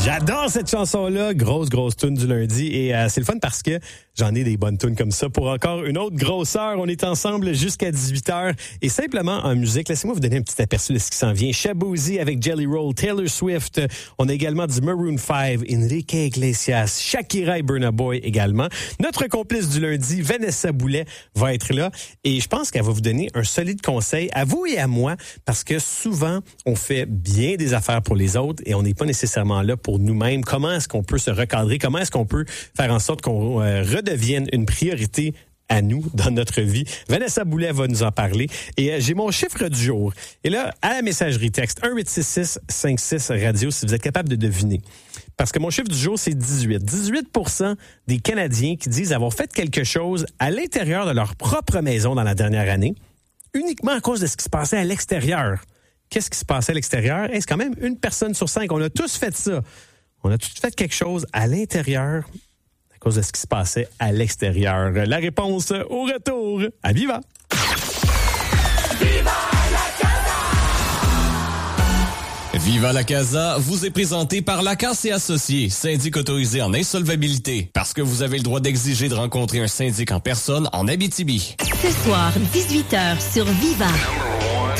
J'adore cette chanson-là, grosse tune du lundi et c'est le fun parce que j'en ai des bonnes tunes comme ça pour encore une autre grosse heure. On est ensemble jusqu'à 18h et simplement en musique, laissez-moi vous donner un petit aperçu de ce qui s'en vient. Shaboozey avec Jelly Roll, Taylor Swift, on a également du Maroon 5, Enrique Iglesias, Shakira et Burna Boy également. Notre complice du lundi, Vanessa Boulet, va être là et je pense qu'elle va vous donner un solide conseil à vous et à moi parce que souvent, on fait bien des affaires pour les autres et on n'est pas nécessairement là pour nous-mêmes. Comment est-ce qu'on peut se recadrer? Comment est-ce qu'on peut faire en sorte qu'on redevienne une priorité à nous dans notre vie? Vanessa Boulet va nous en parler. Et j'ai mon chiffre du jour. Et là, à la messagerie texte, 1-866-56-radio, si vous êtes capable de deviner. Parce que mon chiffre du jour, c'est 18. 18% des Canadiens qui disent avoir fait quelque chose à l'intérieur de leur propre maison dans la dernière année, uniquement à cause de ce qui se passait à l'extérieur. Qu'est-ce qui se passait à l'extérieur? C'est quand même 1 personne sur 5. On a tous fait ça. On a tous fait quelque chose à l'intérieur à cause de ce qui se passait à l'extérieur. La réponse au retour à Viva! Viva la Casa! Viva la Casa vous est présenté par Lacasse et Associés, syndic autorisé en insolvabilité. Parce que vous avez le droit d'exiger de rencontrer un syndic en personne en Abitibi. Ce soir, 18h sur Viva.